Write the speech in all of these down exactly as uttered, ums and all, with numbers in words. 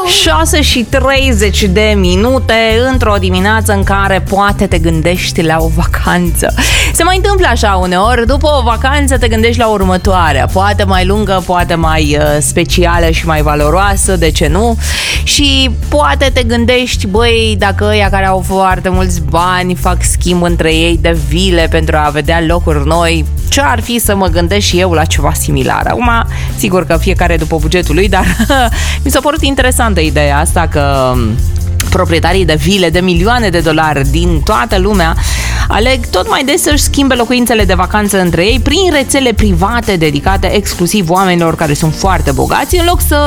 șase și treizeci de minute într-o dimineață în care poate te gândești la o vacanță. Se mai întâmplă așa uneori, după o vacanță te gândești la următoarea, poate mai lungă, poate mai uh, specială și mai valoroasă, de ce nu? Și poate te gândești, băi, dacă ăia care au foarte mulți bani fac schimb între ei de vile pentru a vedea locuri noi, ce ar fi să mă gândesc și eu la ceva similar? Acum, sigur că fiecare după bugetul lui, dar mi s-a părut interesantă ideea asta că proprietarii de vile de milioane de dolari din toată lumea aleg tot mai des să-și schimbe locuințele de vacanță între ei prin rețele private dedicate exclusiv oamenilor care sunt foarte bogați, în loc să,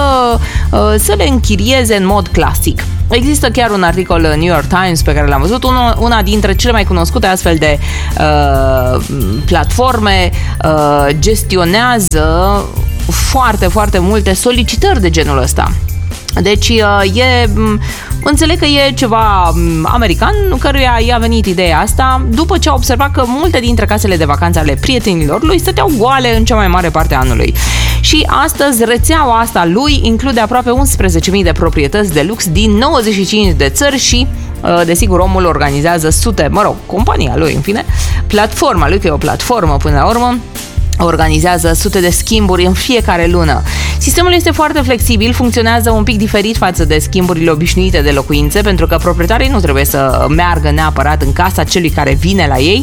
să le închirieze în mod clasic. Există chiar un articol în New York Times pe care l-am văzut, una dintre cele mai cunoscute astfel de uh, platforme uh, gestionează foarte, foarte multe solicitări de genul ăsta. Deci e, înțeleg că e ceva american căruia i-a venit ideea asta după ce a observat că multe dintre casele de vacanță ale prietenilor lui stăteau goale în cea mai mare parte a anului. Și astăzi rețeaua asta lui include aproape unsprezece mii de proprietăți de lux din nouăzeci și cinci de țări și desigur omul organizează sute, mă rog, compania lui, în fine, platforma lui, că e o platformă până la urmă, organizează sute de schimburi în fiecare lună. Sistemul este foarte flexibil, funcționează un pic diferit față de schimburile obișnuite de locuințe, pentru că proprietarii nu trebuie să meargă neapărat în casa celui care vine la ei.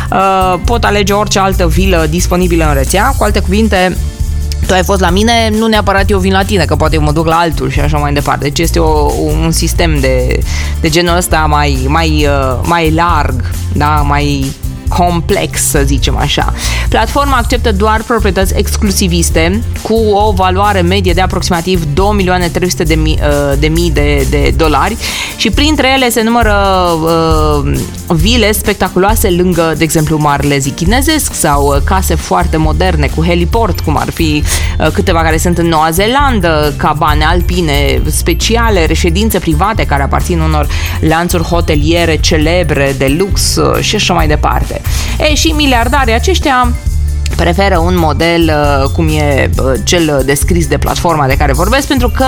Pot alege orice altă vilă disponibilă în rețea. Cu alte cuvinte, tu ai fost la mine, nu neapărat eu vin la tine, că poate eu mă duc la altul și așa mai departe. Deci este o, un sistem de, de genul ăsta mai, mai, mai larg, da? Mai complex, să zicem așa. Platforma acceptă doar proprietăți exclusiviste cu o valoare medie de aproximativ două milioane trei sute de mii de, mii de, de dolari și printre ele se numără uh, vile spectaculoase lângă, de exemplu, Marele Zid Chinezesc sau case foarte moderne cu heliport, cum ar fi uh, câteva care sunt în Noua Zeelandă, cabane alpine speciale, reședințe private care aparțin unor lanțuri hoteliere celebre de lux uh, și așa mai departe. E, și miliardarii aceștia preferă un model uh, cum e uh, cel descris de platforma de care vorbesc, pentru că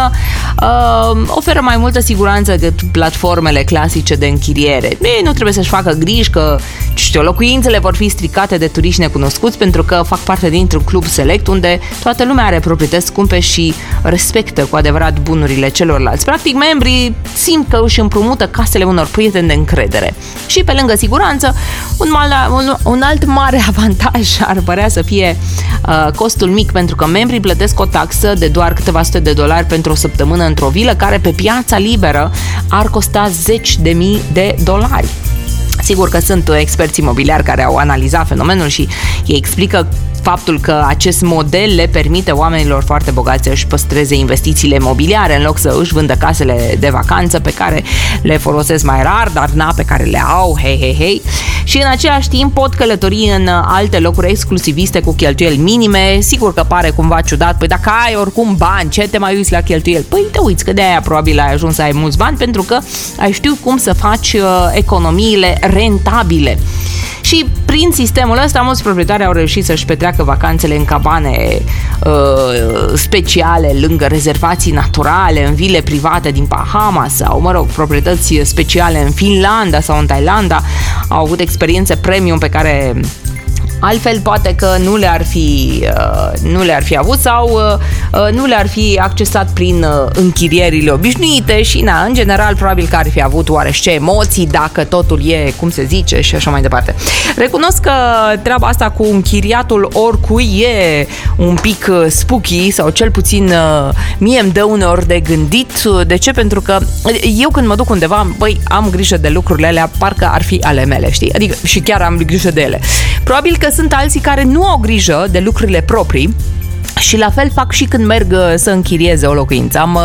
uh, oferă mai multă siguranță decât platformele clasice de închiriere. Ei nu trebuie să-și facă griji că, știu, locuințele vor fi stricate de turiști necunoscuți, pentru că fac parte dintr-un club select unde toată lumea are proprietăți scumpe și respectă cu adevărat bunurile celorlalți. Practic, membrii simt că își împrumută casele unor prieteni de încredere. Și pe lângă siguranță, un, mal, un, un alt mare avantaj ar părea să fie uh, costul mic, pentru că membrii plătesc o taxă de doar câteva sute de dolari pentru o săptămână într-o vilă care pe piața liberă ar costa zeci de mii de dolari. Sigur că sunt experți imobiliari care au analizat fenomenul și ei explică faptul că acest model le permite oamenilor foarte bogați să își păstreze investițiile imobiliare în loc să își vândă casele de vacanță pe care le folosesc mai rar, dar na, pe care le au, hei, hei, hei. Și în același timp pot călători în alte locuri exclusiviste cu cheltuieli minime. Sigur că pare cumva ciudat, păi dacă ai oricum bani, ce te mai uiți la cheltuieli? Păi te uiți că de-aia probabil ai ajuns să ai mulți bani, pentru că ai știut cum să faci uh, economiile rentabile. Și prin sistemul ăsta mulți proprietari au reușit să-și petreacă vacanțele în cabane uh, speciale, lângă rezervații naturale, în vile private din Bahamas sau, mă rog, proprietăți speciale în Finlanda sau în Thailanda. Au avut experiențe premium pe care altfel poate că nu le-ar fi, uh, nu le-ar fi avut sau uh, nu le-ar fi accesat prin uh, închirierile obișnuite și, na, în general, probabil că ar fi avut oarește emoții dacă totul e, cum se zice, și așa mai departe. Recunosc că treaba asta cu închiriatul oricui e un pic uh, spooky sau cel puțin uh, mie îmi dă uneori de gândit. De ce? Pentru că eu când mă duc undeva, băi, am grijă de lucrurile alea, parcă ar fi ale mele, știi? Adică și chiar am grijă de ele. Probabil că sunt alții care nu au grijă de lucrurile proprii și la fel fac și când merg să închirieze o locuință. Am,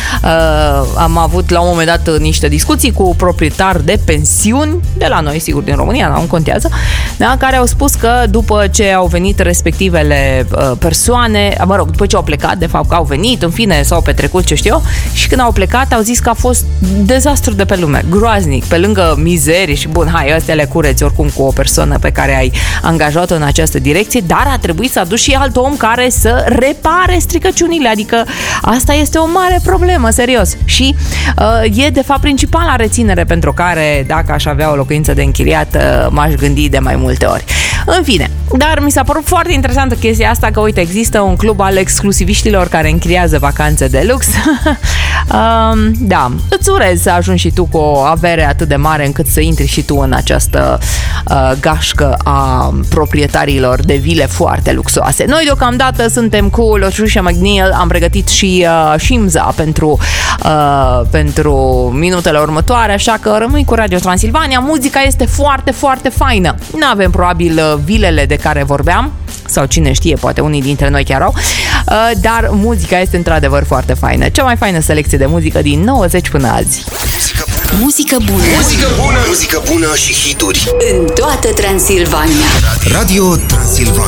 uh, am avut la un moment dat niște discuții cu proprietari de pensiuni de la noi, sigur, din România, nu contează, da, care au spus că după ce au venit respectivele uh, persoane, mă rog, după ce au plecat, de fapt că au venit, în fine, s-au petrecut, ce știu eu, și când au plecat au zis că a fost dezastru de pe lume, groaznic, pe lângă mizerie și bun, hai, astea le cureți oricum cu o persoană pe care ai angajat-o în această direcție, dar a trebuit să aduci și alt om care să să repare stricăciunile, adică asta este o mare problemă, serios. Și uh, e de fapt principala reținere pentru care, dacă aș avea o locuință de închiriat, uh, m-aș gândi de mai multe ori. În fine, dar mi s-a părut foarte interesantă chestia asta, că uite, există un club al exclusiviștilor care închiriază vacanțe de lux. um, da, îți urez să ajungi și tu cu o avere atât de mare încât să intri și tu în această uh, gașcă a proprietarilor de vile foarte luxoase. Noi deocamdată suntem cu Latricia McNeil, am pregătit și uh, Shimza pentru, uh, pentru minutele următoare, așa că rămâi cu Radio Transilvania. Muzica este foarte, foarte faină. Nu avem probabil vilele de care vorbeam, sau cine știe, poate unii dintre noi chiar au, uh, dar muzica este într-adevăr foarte faină. Cea mai faină selecție de muzică din nouăzeci până azi. Muzică bună. Muzică bună. Muzică bună și hituri în toată Transilvania. Radio Transilvania.